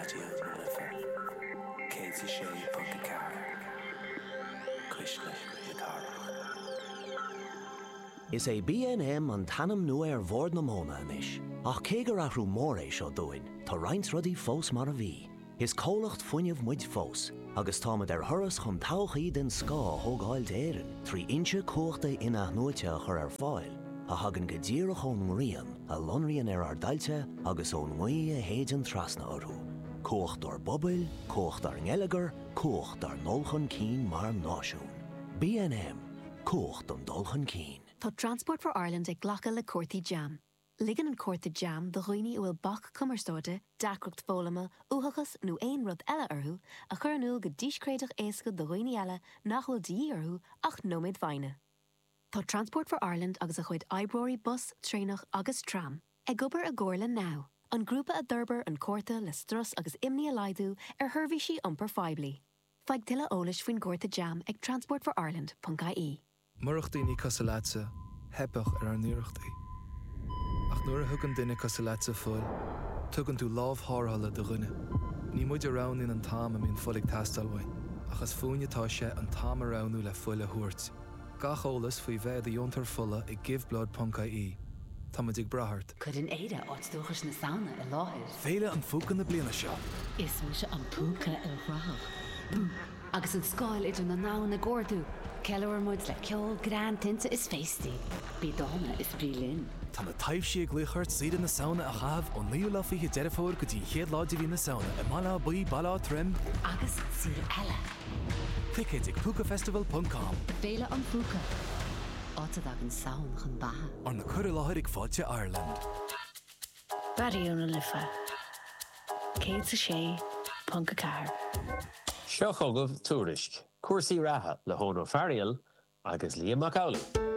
Radio na Lifa. Katie Shea Punkacar. Cuishla Yakarma. Is é B&M an tanam nua bhord na móna anis. Ach cégar ahrú mór é seo dúin, tá roinnt rudí fós mar a bhí. Is cólacht fuinneamh muid fós, agus támad thuras chun tauchaí den scá thógáil d'éireann, trí inse cóchta ina nuaite chur fáil, a hagan go ddíireach ón ngrian, a lonrian dailte agus ón ngui a héidean trasna orthú. Cócht ar bobil, cócht ar ngelagar, cócht ar nolchan cín mar náisiún. B&M, cócht an dulchan cín. Tá Transport for Ireland ag ghlacha le cuairtaí jam. Ligan an cuairta jam do dhaoine bhfuil bach cumarstóide, dacrocht fólama, úthachas nó aon rud eile orthú, a chur anúil go díscréadach éasca do dhaoine eile nach bhfuil dí orthú ach nóid bhaine. Tá Transport for Ireland agus a chuid oibreoirí bus, trénach agus tram. Ag gobar a gcóirla now. An grúpa a d'urbar an cuairta le stras agus imní a laidú thuirmhí iompar faiblí. Feig tuile eolais faoin cuairta jam ag transportforireland.ie. Murachtaí casalatsa, hebach ar nuirachtaí. Ach nuair a thugann duine casalatsa fuil, tugann tú lámhthárthala do dhuine. Ní muid arán in an táim a mín fulig tastalhain, ach as fúinetá sé an táim aránú le fuil a thuirt. Gach eolas faoi bheith a diontar fulla ag giveblood.ie. Tá muid ag brathart. Chud an éire áitstúchas na saona i láthir. Féile an fúcan na bliana seo. Is mu se an púca ar ráth. Agus an scáil idir na ná na gcóirú. Ceilehar muid le ceol grán tinta is féistí. Bí dána is brílinn. Tá na taimhsí ag gluchart siad na saona a chaamh ó níú le fiche deirefóir go dtí chéad láidir hí na saona i mala buí ballá trim. Agus siad eile. Ticket ag púcafestival.com. Féile an púca. Áitad ag an saon chun batha. Ar na cur láthir ag fáilte Ireland. Radio na Lifa. Katie Shea Punkacar. Seo chugah túrisc, cuasaí ratha le Hónó Farial agus Liam Macaulay.